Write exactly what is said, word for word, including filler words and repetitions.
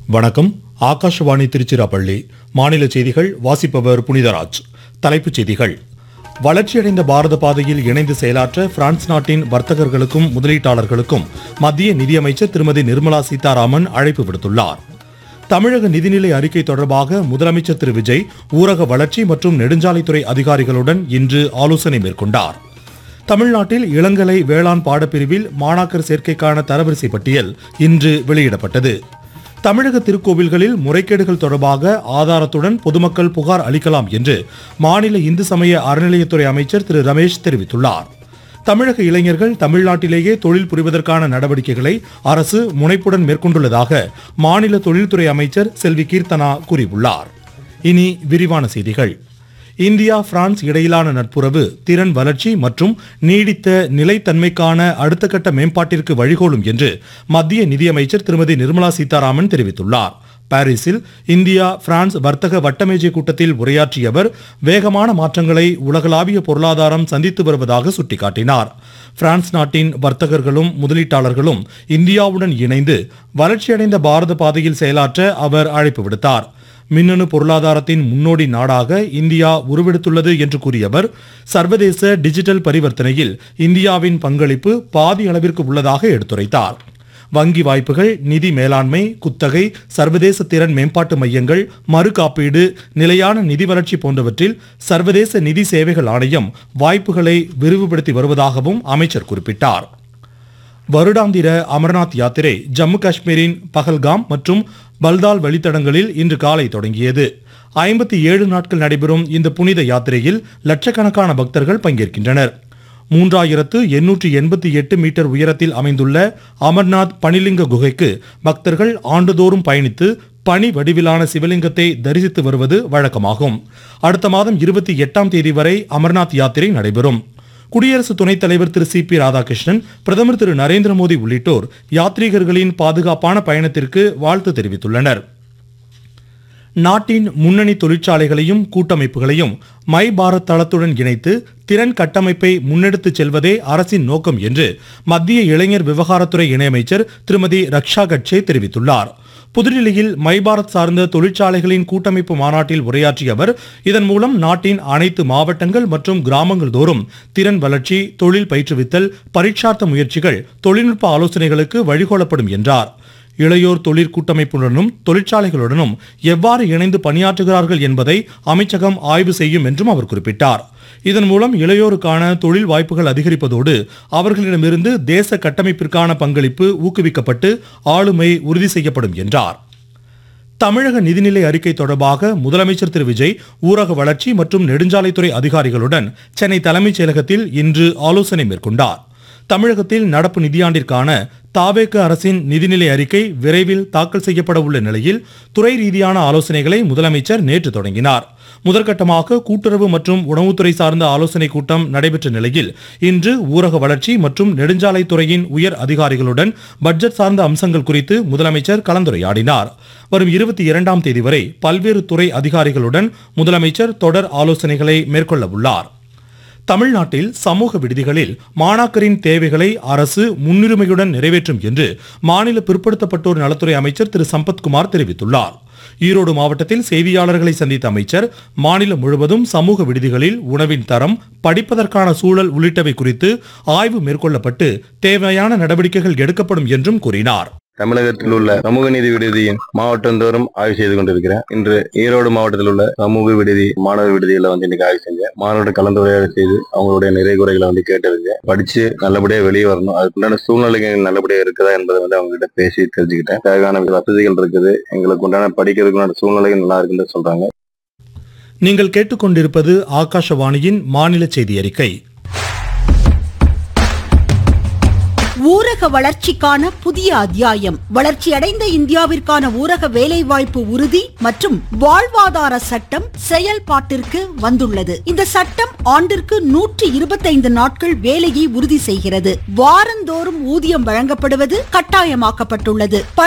வணக்கம். ஆகாஷவாணி திருச்சிராப்பள்ளி. மாநில செய்திகள் வாசிப்பவர் புனிதராஜ். தலைப்புச் செய்திகள். வளர்ச்சியடைந்த பாரத பாதையில் இணைந்து செயலாற்ற பிரான்ஸ் நாட்டின் வர்த்தகர்களுக்கும் முதலீட்டாளர்களுக்கும் மத்திய நிதியமைச்சர் திருமதி நிர்மலா சீதாராமன் அழைப்பு விடுத்துள்ளார். தமிழக நிதிநிலை அறிக்கை தொடர்பாக முதலமைச்சர் திரு விஜய் ஊரக வளர்ச்சி மற்றும் நெடுஞ்சாலைத்துறை அதிகாரிகளுடன் இன்று ஆலோசனை மேற்கொண்டார். தமிழ்நாட்டில் இளங்கலை வேளாண் பாடப்பிரிவில் மாணாக்கர் சேர்க்கைக்கான தரவரிசை பட்டியல் இன்று வெளியிடப்பட்டது. தமிழக திருக்கோவில்களில் முறைகேடுகள் தொடர்பாக ஆதாரத்துடன் பொதுமக்கள் புகார் அளிக்கலாம் என்று மாநில இந்து சமய அறநிலையத்துறை அமைச்சர் திரு ரமேஷ் தெரிவித்துள்ளார். தமிழக இளைஞர்கள் தமிழ்நாட்டிலேயே தொழில் புரிவதற்கான நடவடிக்கைகளை அரசு முனைப்புடன் மேற்கொண்டுள்ளதாக மாநில தொழில்துறை அமைச்சர் செல்வி கீர்த்தனா கூறியுள்ளார். இனி விரிவான செய்திகள். இந்தியா பிரான்ஸ் இடையிலான நட்புறவு திறன் வளர்ச்சி மற்றும் நீடித்த நிலைத்தன்மைக்கான அடுத்த கட்ட மேம்பாட்டிற்கு வழிகோலும் என்று மத்திய நிதியமைச்சர் திருமதி நிர்மலா சீதாராமன் தெரிவித்துள்ளார். பாரிஸில் இந்தியா பிரான்ஸ் வர்த்தக வட்டமேஜை கூட்டத்தில் உரையாற்றிய அவர் வேகமான மாற்றங்களை உலகளாவிய பொருளாதாரம் சந்தித்து வருவதாக சுட்டிக்காட்டினார். பிரான்ஸ் நாட்டின் வர்த்தகர்களும் முதலீட்டாளர்களும் இந்தியாவுடன் இணைந்து வளர்ச்சியடைந்த பாரத பாதையில் செயலாற்ற அவர் அழைப்பு விடுத்தார். மின்னணு பொருளாதாரத்தின் முன்னோடி நாடாக இந்தியா உருவெடுத்துள்ளது என்று கூறிய அவர் சர்வதேச டிஜிட்டல் பரிவர்த்தனையில் இந்தியாவின் பங்களிப்பு பாதி அளவிற்கு உள்ளதாக எடுத்துரைத்தார். வங்கி வாய்ப்புகள், நிதி மேலாண்மை, குத்தகை, சர்வதேச திறன் மேம்பாட்டு மையங்கள், மறு காப்பீடு, நிலையான நிதி வளர்ச்சி போன்றவற்றில் சர்வதேச நிதி சேவைகள் ஆணையம் வாய்ப்புகளை விரிவுபடுத்தி வருவதாகவும் அமைச்சர் குறிப்பிட்டார். வருடாந்திர அமர்நாத் யாத்திரை ஜம்மு காஷ்மீரின் பஹல்காம் மற்றும் பல்தால் வழித்தடங்களில் இன்று காலை தொடங்கியது. ஐம்பத்தி ஏழு நாட்கள் நடைபெறும் இந்த புனித யாத்திரையில் லட்சக்கணக்கான பக்தர்கள் பங்கேற்கின்றனர். மூன்றாயிரத்து எண்ணூற்றி எண்பத்தி எட்டு மீட்டர் உயரத்தில் அமைந்துள்ள அமர்நாத் பனிலிங்க குகைக்கு பக்தர்கள் ஆண்டுதோறும் பயணித்து பனி வடிவிலான சிவலிங்கத்தை தரிசித்து வருவது வழக்கமாகும். அடுத்த மாதம் இருபத்தி எட்டாம் தேதி வரை அமர்நாத் யாத்திரை நடைபெறும். குடியரசு துணைத் தலைவர் திரு சி பி ராதாகிருஷ்ணன், பிரதமர் திரு நரேந்திர மோடி உள்ளிட்டோர் யாத்ரீகர்களின் பாதுகாப்பான பயணத்திற்கு வாழ்த்து தெரிவித்துள்ளனர். நாட்டின் முன்னணி தொழிற்சாலைகளையும் கூட்டமைப்புகளையும் மை பாரத் தளத்துடன் இணைத்து திறன் கட்டமைப்பை முன்னெடுத்துச் செல்வதே அரசின் நோக்கம் என்று மத்திய இளைஞர் விவகாரத்துறை இணையமைச்சர் திருமதி ரக்ஷா கட்சே தெரிவித்துள்ளார். புதுடில்லியில் மை பாரத் சார்ந்த தொழிற்சாலைகளின் கூட்டமைப்பு மாநாட்டில் உரையாற்றிய அவர் இதன் மூலம் நாட்டின் அனைத்து மாவட்டங்கள் மற்றும் கிராமங்கள் தோறும் திறன் வளர்ச்சி, தொழில் பயிற்றுவித்தல், பரீட்சார்த்த முயற்சிகள், தொழில்நுட்ப ஆலோசனைகளுக்கு வழிகோலப்படும் என்றார். இளையோர் தொழிற் கூட்டமைப்புடனும் தொழிற்சாலைகளுடனும் எவ்வாறு இணைந்து பணியாற்றுகிறார்கள் என்பதை அமைச்சகம் ஆய்வு செய்யும் என்றும் அவர் குறிப்பிட்டார். இதன் மூலம் இளையோருக்கான தொழில் வாய்ப்புகள் அதிகரிப்பதோடு அவர்களிடமிருந்து தேச கட்டமைப்பிற்கான பங்களிப்பு ஊக்குவிக்கப்பட்டு ஆளுமை உறுதி செய்யப்படும் என்றார். தமிழக நிதிநிலை அறிக்கை தொடர்பாக முதலமைச்சர் திரு விஜய் ஊரக வளர்ச்சி மற்றும் நெடுஞ்சாலைத்துறை அதிகாரிகளுடன் சென்னை தலைமைச் செயலகத்தில் இன்று ஆலோசனை மேற்கொண்டார். தமிழகத்தில் நடப்பு நிதியாண்டிற்கான தாவேக அரசின் நிதிநிலை அறிக்கை விரைவில் தாக்கல் செய்யப்பட உள்ள நிலையில் துறை ரீதியான ஆலோசனைகளை முதலமைச்சர் நேற்று தொடங்கினார். முதற்கட்டமாக கூட்டுறவு மற்றும் உணவுத்துறை சார்ந்த ஆலோசனைக் கூட்டம் நடைபெற்ற நிலையில் இன்று ஊரக வளர்ச்சி மற்றும் நெடுஞ்சாலைத்துறையின் உயர் அதிகாரிகளுடன் பட்ஜெட் சார்ந்த அம்சங்கள் குறித்து முதலமைச்சர் கலந்துரையாடினார். வரும் இருபத்தி இரண்டாம் தேதி வரை பல்வேறு துறை அதிகாரிகளுடன் முதலமைச்சர் தொடர் ஆலோசனைகளை மேற்கொள்ள உள்ளார். தமிழ்நாட்டில் சமூக விடுதிகளில் மாணாக்கரின் தேவைகளை அரசு முன்னுரிமையுடன் நிறைவேற்றும் என்று மாநில பிற்படுத்தப்பட்டோர் நலத்துறை அமைச்சர் திரு சம்பத்குமார் தெரிவித்துள்ளார். ஈரோடு மாவட்டத்தில் செய்தியாளர்களை சந்தித்த அமைச்சர் மாநிலம் முழுவதும் சமூக விடுதிகளில் உணவின் தரம், படிப்பதற்கான சூழல் உள்ளிட்டவை குறித்து ஆய்வு மேற்கொள்ளப்பட்டு தேவையான நடவடிக்கைகள் எடுக்கப்படும் என்றும் கூறினார். தமிழகத்தில் உள்ள சமூக நீதி விடுதியின் மாவட்டந்தோறும் ஆய்வு செய்து கொண்டிருக்கிறேன். இன்று ஈரோடு மாவட்டத்தில் உள்ள சமூக விடுதி மாணவர் விடுதிகளை வந்து இன்னைக்கு ஆய்வு செஞ்சேன். மாணவர்கள் கலந்துரையாடல் செய்து அவங்களுடைய நிறை குறைகளை வந்து கேட்டறிஞ்சேன். படிச்சு நல்லபடியா வெளியே வரணும், அதுக்குண்டான சூழ்நிலைகள் நல்லபடியா இருக்குதா என்பதை வந்து அவங்க கிட்ட பேசி தெரிஞ்சுக்கிட்டேன். தேவையான வசதிகள் இருக்குது, எங்களுக்கு உண்டான படிக்கிறதுக்குண்டான சூழ்நிலைகள் நல்லா இருக்குன்னு சொல்றாங்க. நீங்கள் கேட்டுக்கொண்டிருப்பது ஆகாஷவாணியின் மாநில செய்தி அறிக்கை. ஊரக வளர்ச்சிக்கான புதிய அத்தியாயம். வளர்ச்சியடைந்த இந்தியாவிற்கான ஊரக வேலைவாய்ப்பு உறுதி மற்றும் வாழ்வாதார சட்டம் செயல்பாட்டிற்கு வந்துள்ளது. இந்த சட்டம் ஆண்டிற்கு நூற்றி இருபத்தைந்து நாட்கள் வேலையை உறுதி செய்கிறது. வாரந்தோறும் ஊதியம் வழங்கப்படுவது கட்டாயமாக்கப்பட்டுள்ளது.